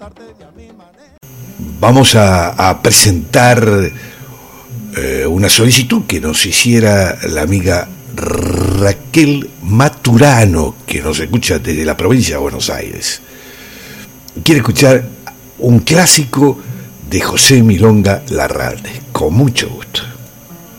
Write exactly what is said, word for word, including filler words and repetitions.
Vamos a, a presentar eh, una solicitud que nos hiciera la amiga Raquel Maturano, que nos escucha desde la provincia de Buenos Aires. Quiere escuchar un clásico de José Milonga Larralde, con mucho gusto.